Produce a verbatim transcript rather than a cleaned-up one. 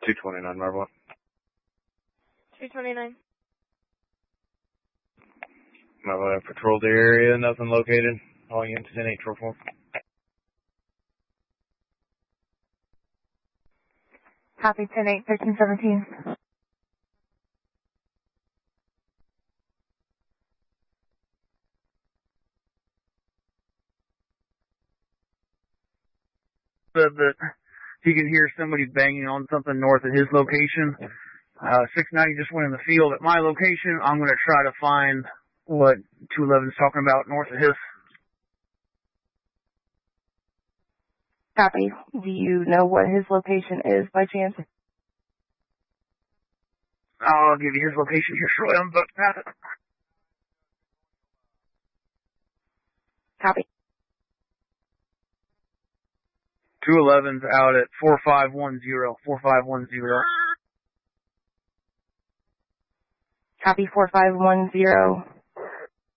two twenty-nine, Marble. two twenty-nine. Marble, I've patrolled the area, nothing located. All units in eight four four. Copy, ten eight, thirteen seventeen. Said that he can hear somebody banging on something north of his location. Uh, six ninety just went in the field at my location. I'm going to try to find what two eleven is talking about north of his. Copy. Do you know what his location is by chance? I'll give you his location here shortly. I'm about to pass it. Copy. two eleven's out at four five one zero. four five one zero. Copy, four five one zero.